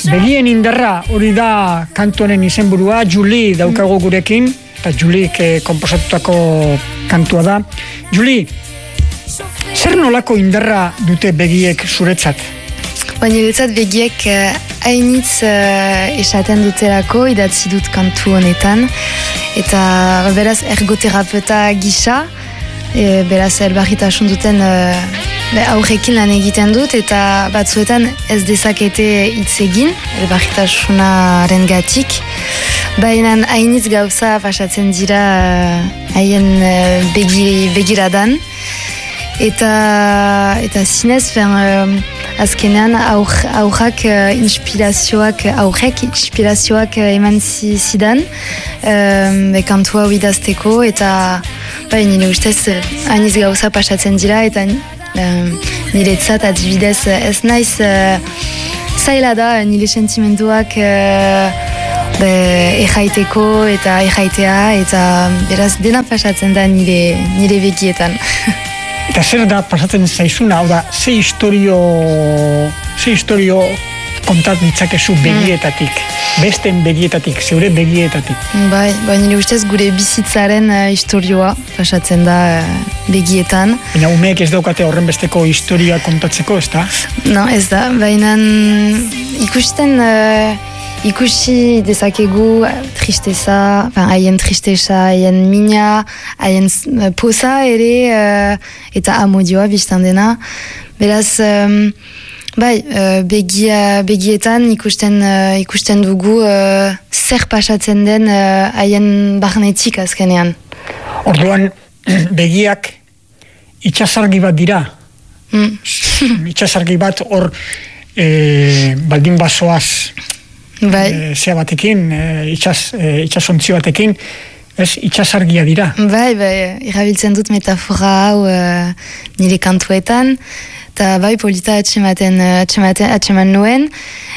Begien indarra hori da kantuaren izenburua, Juli daukago gurekin, eta Julik konposatutako kantua da. Juli, zer nolako indarra dute begiek zuretzat? Niretzat begiek hainitz esaten dutelako idatzi dut kantu honetan, eta beraz ergoterapeuta gisa, beraz elbarritasun duten aurrekin lan egiten dut, eta batzuetan ez dezakete hitz egin elbarritasunaren gatik, baina hainitz gauza pasatzen dira haien begiradan, eta zinez azkenean aurrek inspirazioak eman zidan kantua hau idazteko, eta nire ustez hainiz gauza pasatzen dira, eta niretzat adibidez ez naiz zaila da nire sentimenduak erraiteko eta erraitea, eta beraz dena pasatzen da nire begietan. Eta zer da pasatzen zaizuna, hau da, ze historio kontat ditzakezu begietatik, besten begietatik, zeure begietatik? Bai, nire ustez gure bizitzaren historioa pasatzen da begietan. Baina umeek ez daukate horren besteko historia kontatzeko, ez da? No, ez da, baina ikusi dezakegu tristeza, haien tristeza, haien mina, haien poza ere, eta amodioa biztan dena. Beraz, begietan ikusten dugu zer pasatzen den haien barnetik azkenean. Orduan, begiak itxasargi bat dira. Itxasargi bat hor baldin basoaz zea batekin, itxasontzio batekin, itxasargia dira. Irabiltzen dut metafora hau nire kantuetan, eta polita atxeman nuen.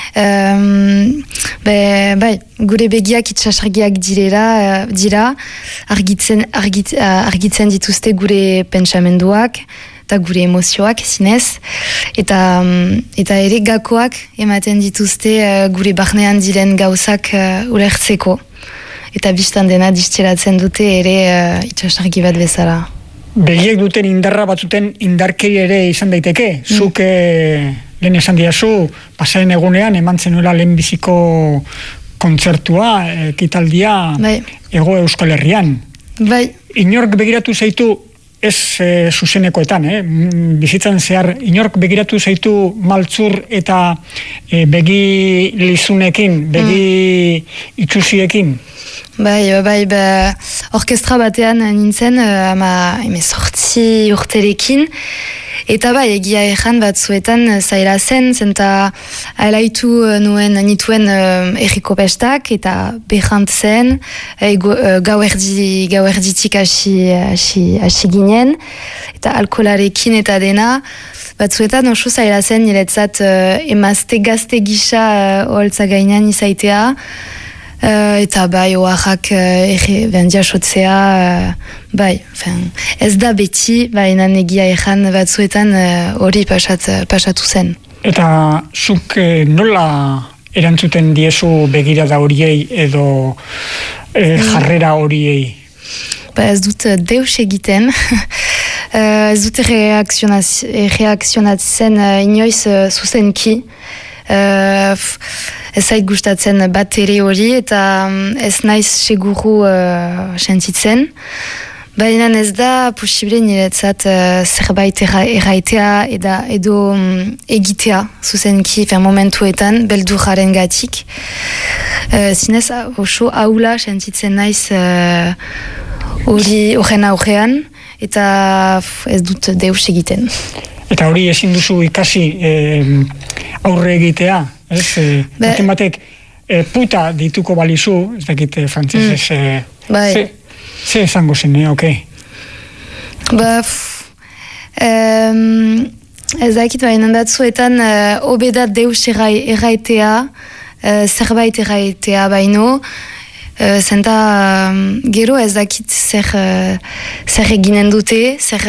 Gure begiak itxasargiak dira, argitzen dituzte gure pentsamenduak, eta gure emozioak zinez, eta ere gakoak ematen dituzte gure barnean diren gauzak ulertzeko. Eta biztan dena distelatzen dute ere itxasargi bat bezala. Begiek duten indarra batzuten indarkeri ere izan daiteke. Zuk lehen esan diazu, pasaren egunean eman zenuela lehenbiziko kontzertua, ekitaldia Hego Euskal Herrian. Inork begiratu zaitu, ez zuzenekoetan, bizitzan zehar, inork begiratu zaitu maltzur eta begi lizunekin, begi itxusiekin? Orkestra batean nintzen, 18 urterekin, eta egia ejan batzuetan zaila zen, zenta alaitu nituen erriko pestak, eta behant zen, gauerditik hasi ginen, eta alkoholarekin eta dena, batzuetan oso zaila zen niretzat emazte gazte gisa holtza gainean izaitea, eta oaxak jasotzea, ez da beti, baina egia ejan batzuetan hori pasatu zen. Eta zuk nola erantzuten diezu begirada horiei edo jarrera horiei? Ez dut deus egiten, ez dut reakzionatzen inoiz zuzenki, ez zait gustatzen bat ere hori, eta ez naiz seguru sentitzen. Baina ez da posible niretzat zerbait erraitea edo egitea zuzenki momentuetan beldurraren gatik. Zinez oso haula sentitzen naiz horren aurrean, eta ez dut deus egiten. Eta hori ezin duzu ikasi aurre egitea, ez? Batek puta dituko balizu, ez dakit frantzesez, ze esango zen, ez dakit baina batzuetan hobedat deus erraitea, zerbait erraitea baino, zenta gero ez dakit zer eginen dute, zer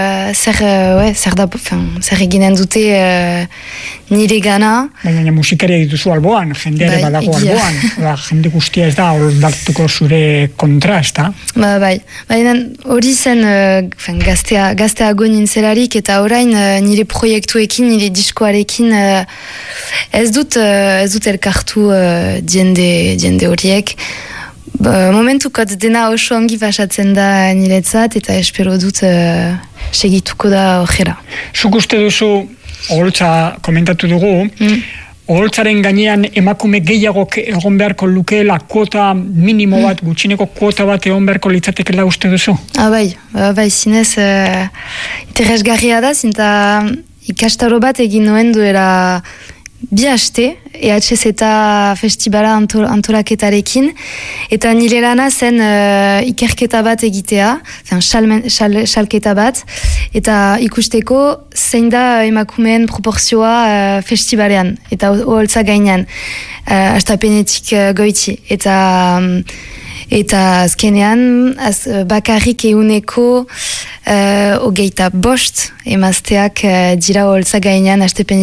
eginen dute nire gana. Baina musikaria dituzu alboan, jendeare badago alboan, jende guztia ez da horretartuko zure kontra, ez da? Baina hori zen gazteago nintzelarik, eta orain nire proiektuekin, nire diskoarekin ez dut elkartu jende horiek. Momentukot dena oso ongi pasatzen da niretzat, eta espero dut segituko da horrela. Zuk uste duzu, oholtza komentatu dugu, oholtzaren gainean emakume gehiagok egon beharko lukeela kuota minimo bat, gutxineko kuota bat egon beharko litzatekela uste duzu? Bai, zinez interesgarria da, zinta ikastaro bat egin noen duela 2 aste, EHZ eta festibala antolaketarekin, eta nire lana zen ikerketa bat egitea, salketa bat, eta ikusteko zein da emakumeen proporzioa festibalean, eta oholtza gainean, astapenetik goiti, eta azkenean bakarrik euneko 25 emazteak dira oholtza gainean